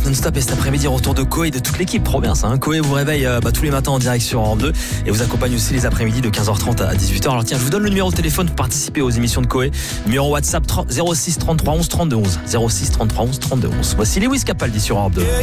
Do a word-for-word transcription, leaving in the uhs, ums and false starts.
Night Non-Stop et cet après-midi retour de Koé et de toute l'équipe. Trop bien ça, hein. Koé vous réveille euh, bah, tous les matins en direct sur Europe deux et vous accompagne aussi les après-midi de quinze heures trente à dix-huit heures. Alors tiens, je vous donne le numéro de téléphone pour participer aux émissions de Koé. Numéro WhatsApp zéro six trente-trois onze trente-deux onze. zéro six trente-trois onze trente-deux onze. Voici Lewis Capaldi sur Europe deux.